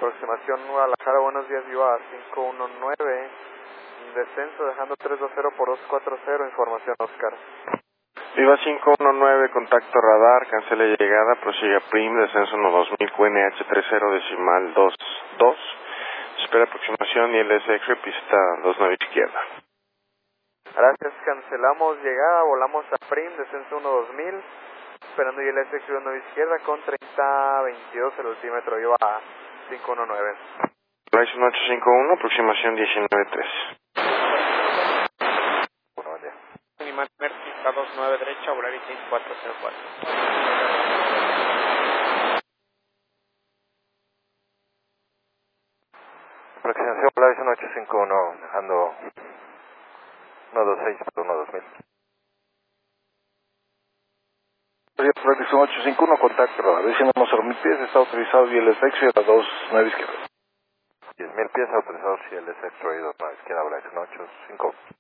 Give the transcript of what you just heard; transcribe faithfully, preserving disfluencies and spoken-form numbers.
Aproximación Guadalajara, buenos días, viva cinco uno nueve, descenso dejando tres dos cero por dos cuatro cero, información Oscar. Viva cinco uno nueve, contacto radar, cancele llegada, prosiga Prim, descenso uno dos mil, Q N H treinta decimal dos dos, espera aproximación y L S X pista dos nueve izquierda. Gracias, cancelamos llegada, volamos a Prim, descenso uno dos mil, esperando I L S X dos nueve izquierda con treinta veintidós, el altímetro viva cinco uno nueve. Horizon ocho cinco uno, aproximación diecinueve tres. Bueno, buen día. Animal pista dos nueve derecha, volar seis cuatro cero cuatro. Aproximación Horizon ocho cinco uno, dejando uno dos seis por uno dos mil. Horizon ocho cinco uno, contacto radar, diciendo cero mil pies, está autorizado y el efecto a dos nueve izquierda. diez mil pies autorizados y el S X oído para izquierda, Horizon ocho cinco.